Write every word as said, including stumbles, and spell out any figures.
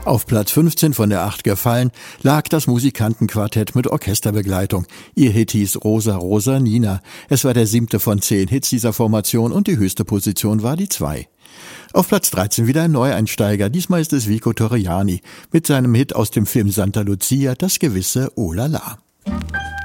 Auf Platz fünfzehn von der acht gefallen lag das Musikantenquartett mit Orchesterbegleitung. Ihr Hit hieß Rosa Rosa Nina. Es war der siebte von zehn Hits dieser Formation und die höchste Position war die zwei. Auf Platz dreizehn wieder ein Neueinsteiger. Diesmal ist es Vico Torriani mit seinem Hit aus dem Film Santa Lucia, das gewisse Oh la la.